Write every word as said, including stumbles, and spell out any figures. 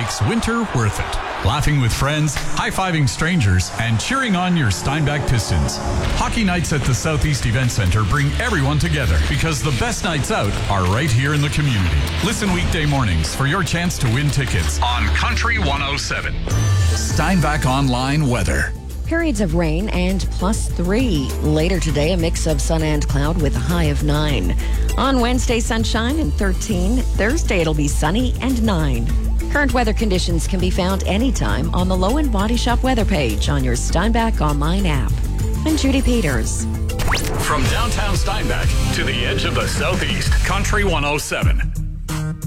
makes winter worth it. Laughing with friends, high-fiving strangers, and cheering on your Steinbach Pistons. Hockey nights at the Southeast Event Center bring everyone together because the best nights out are right here in the community. Listen weekday mornings for your chance to win tickets on Country one oh seven. Steinbach Online weather. Periods of rain and plus three. Later today, a mix of sun and cloud with a high of nine. On Wednesday, sunshine and thirteen. Thursday, it'll be sunny and nine. Current weather conditions can be found anytime on the Low and Body Shop weather page on your Steinbach Online app. I'm Judy Peters. From downtown Steinbach to the edge of the Southeast, Country one oh seven.